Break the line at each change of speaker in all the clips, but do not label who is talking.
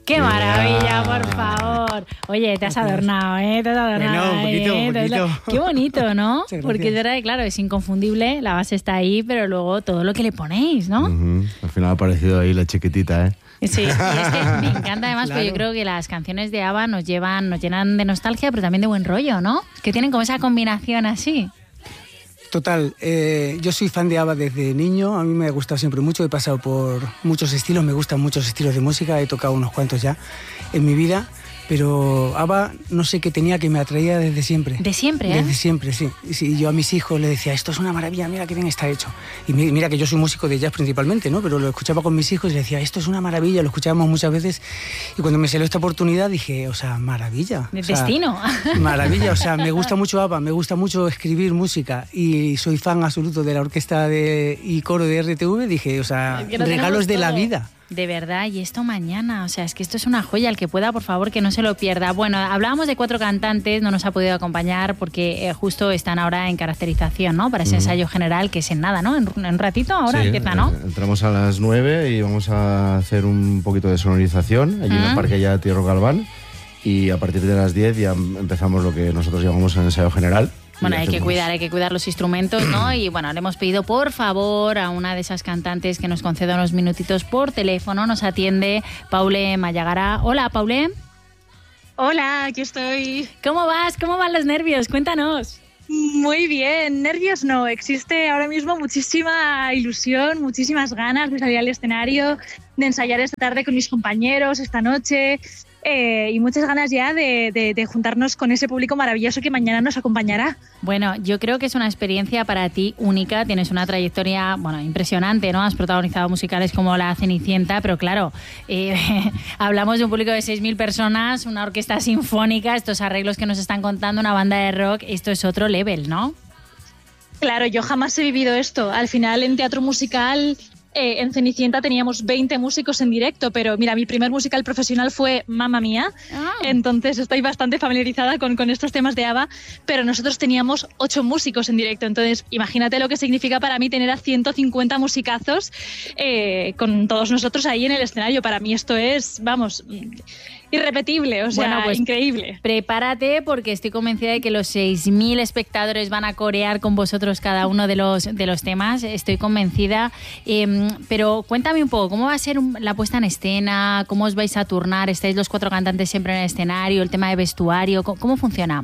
¡Qué maravilla, por favor! Oye, te has adornado, ¿eh? Te has adornado.
Bueno, un poquito.
Qué bonito, ¿no? Porque es verdad que, claro, es inconfundible, la base está ahí, pero luego todo lo que le ponéis, ¿no?
Al final ha aparecido ahí la chiquitita, ¿eh?
Sí, y es que me encanta además, porque yo creo que las canciones de ABBA nos llenan de nostalgia, pero también de buen rollo, ¿no? Que tienen como esa combinación así.
Total, yo soy fan de ABBA desde niño, a mí me ha gustado siempre mucho, he pasado por muchos estilos, me gustan muchos estilos de música, he tocado unos cuantos ya en mi vida, pero ABBA no sé qué tenía que me atraía desde siempre.
¿De siempre,
Desde siempre, sí. Y yo a mis hijos les decía, esto es una maravilla, mira qué bien está hecho. Y mira que yo soy músico de jazz principalmente, ¿no? Pero lo escuchaba con mis hijos y les decía, esto es una maravilla, lo escuchábamos muchas veces. Y cuando me salió esta oportunidad dije, o sea, maravilla.
De destino.
Maravilla, o sea, me gusta mucho ABBA, me gusta mucho escribir música y soy fan absoluto de la orquesta y coro de RTV. Dije, o sea, regalos de la vida.
De verdad, y esto mañana, o sea, es que esto es una joya, el que pueda, por favor, que no se lo pierda. Bueno, hablábamos de 4 cantantes, no nos ha podido acompañar porque justo están ahora en caracterización, ¿no? Para ese ensayo general, que es en nada, ¿no? En un ratito, ahora
sí,
empieza, ¿no?
Entramos a las 9 y vamos a hacer un poquito de sonorización allí en el Parque ya Tierro Galván, y a partir de las 10 ya empezamos lo que nosotros llamamos el ensayo general.
Bueno, hay que cuidar los instrumentos, ¿no? Y bueno, le hemos pedido por favor a una de esas cantantes que nos conceda unos minutitos por teléfono. Nos atiende Paule Mallagara. Hola, Paule.
Hola, aquí estoy.
¿Cómo vas? ¿Cómo van los nervios? Cuéntanos.
Muy bien, nervios no. Existe ahora mismo muchísima ilusión, muchísimas ganas de salir al escenario, de ensayar esta tarde con mis compañeros, esta noche. Y muchas ganas ya de juntarnos con ese público maravilloso que mañana nos acompañará.
Bueno, yo creo que es una experiencia para ti única, tienes una trayectoria, bueno, impresionante, ¿no? Has protagonizado musicales como La Cenicienta, pero claro, hablamos de un público de 6.000 personas, una orquesta sinfónica, estos arreglos que nos están contando, una banda de rock, esto es otro level, ¿no?
Claro, yo jamás he vivido esto. Al final, en teatro musical... en Cenicienta teníamos 20 músicos en directo, pero mira, mi primer musical profesional fue Mamma Mía, entonces estoy bastante familiarizada con estos temas de ABBA, pero nosotros teníamos 8 músicos en directo, entonces imagínate lo que significa para mí tener a 150 musicazos con todos nosotros ahí en el escenario. Para mí esto es, vamos... irrepetible, o sea,
bueno, pues,
increíble.
Prepárate porque estoy convencida de que los 6.000 espectadores van a corear con vosotros cada uno de los temas, estoy convencida. Pero cuéntame un poco, ¿cómo va a ser la puesta en escena? ¿Cómo os vais a turnar? ¿Estáis los 4 cantantes siempre en el escenario? ¿El tema de vestuario? ¿Cómo funciona?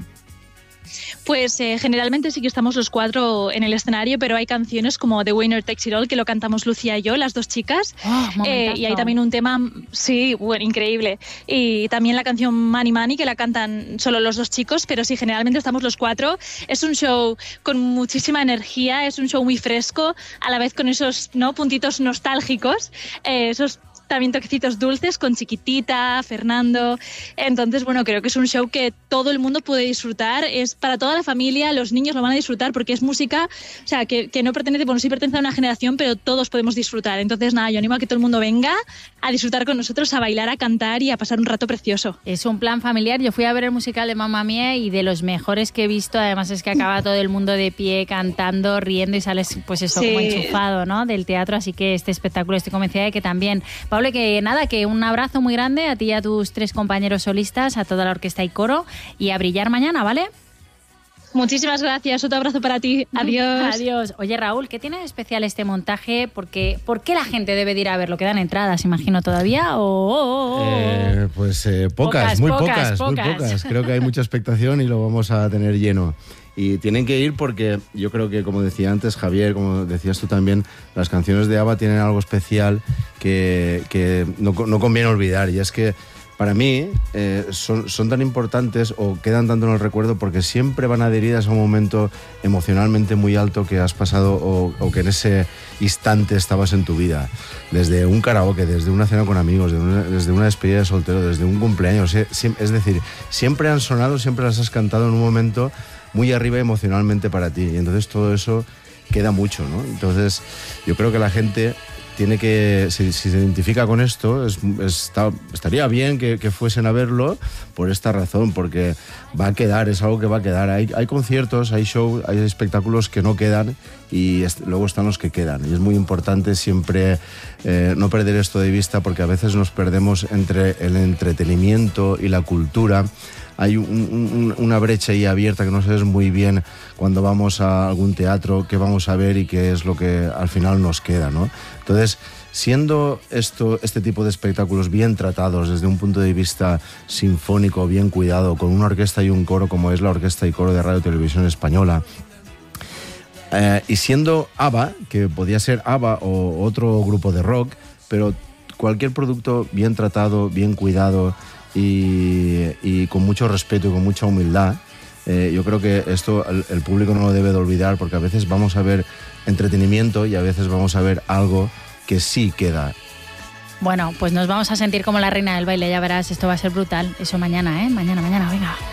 Pues generalmente sí que estamos los 4 en el escenario, pero hay canciones como The Winner Takes It All, que lo cantamos Lucía y yo, las 2 chicas. Y hay también un tema, sí, bueno, increíble. Y también la canción Money Money, que la cantan solo los 2 chicos, pero sí, generalmente estamos los 4. Es un show con muchísima energía, es un show muy fresco, a la vez con esos, ¿no?, puntitos nostálgicos, esos también toquecitos dulces con Chiquitita, Fernando. Entonces, bueno, creo que es un show que todo el mundo puede disfrutar, es para toda la familia, los niños lo van a disfrutar porque es música, o sea, que no pertenece, bueno, sí pertenece a una generación, pero todos podemos disfrutar. Entonces, nada, yo animo a que todo el mundo venga a disfrutar con nosotros, a bailar, a cantar y a pasar un rato precioso.
Es un plan familiar. Yo fui a ver el musical de Mamma Mía y de los mejores que he visto, además es que acaba todo el mundo de pie, cantando, riendo y sales, pues eso, sí, como enchufado, ¿no?, del teatro, así que este espectáculo estoy convencida de que también. Paule, que nada, que un abrazo muy grande a ti y a tus 3 compañeros solistas, a toda la orquesta y coro, y a brillar mañana, ¿vale?
Muchísimas gracias, otro abrazo para ti, adiós.
Adiós. Oye, Raúl, ¿qué tiene de especial este montaje? ¿Por qué la gente debe de ir a verlo? ¿Quedan entradas, imagino, todavía?
Pues pocas, muy pocas. Creo que hay mucha expectación y lo vamos a tener lleno. Y tienen que ir porque yo creo que, como decía antes Javier, como decías tú también, las canciones de ABBA tienen algo especial que no conviene olvidar, y es que para mí son tan importantes o quedan tanto en el recuerdo porque siempre van adheridas a un momento emocionalmente muy alto que has pasado o que en ese instante estabas en tu vida. Desde un karaoke, desde una cena con amigos, desde una despedida de soltero, desde un cumpleaños. Es decir, siempre han sonado, siempre las has cantado en un momento muy arriba emocionalmente para ti, y entonces todo eso queda mucho, ¿no? Entonces yo creo que la gente tiene que, si se identifica con esto, estaría bien que fuesen a verlo por esta razón, porque va a quedar, es algo que va a quedar. Hay conciertos, hay shows, hay espectáculos que no quedan y luego están los que quedan, y es muy importante siempre no perder esto de vista, porque a veces nos perdemos entre el entretenimiento y la cultura. Hay una brecha ahí abierta que no sabes muy bien cuando vamos a algún teatro qué vamos a ver y qué es lo que al final nos queda, ¿no? Entonces, siendo este tipo de espectáculos bien tratados desde un punto de vista sinfónico, bien cuidado, con una orquesta y un coro como es la Orquesta y Coro de Radio y Televisión Española, y siendo ABBA, que podía ser ABBA o otro grupo de rock, pero cualquier producto bien tratado, bien cuidado y con mucho respeto y con mucha humildad, yo creo que esto el público no lo debe de olvidar, porque a veces vamos a ver entretenimiento y a veces vamos a ver algo que sí queda.
Bueno, pues nos vamos a sentir como la reina del baile, ya verás, esto va a ser brutal. Eso mañana, mañana, venga.